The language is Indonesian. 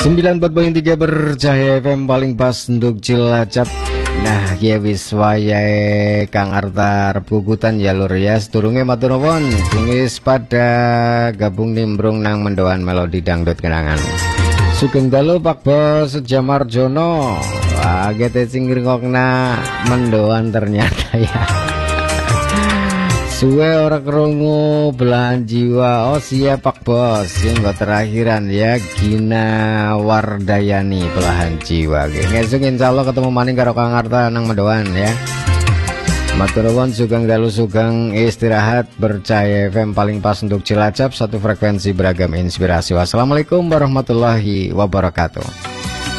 9,3 Bercahaya FM paling pas untuk Cilacap. Nah, ya wis wayahe Kang Arta rebukutan ya lur ya. Sedurunge matur nuwun, wis pada gabung nimbrung nang mendoan melodi dangdut kenangan. Sugeng dalu Pak Bos Jamarjono. Wah, gete sing ngrungokna mendoan ternyata ya. Suwe ora krungu belahan jiwa. Oh siap Pak Bos. Yang terakhiran ya Gina Wardayani belahan jiwa. Ngesuk insyaallah ketemu maning karo Kang Arta nang mendoan ya. Matur nuwun sugeng dalu sugeng istirahat. Bercahaya FM paling pas untuk Cilacap, satu frekuensi beragam inspirasi. Wassalamualaikum warahmatullahi wabarakatuh.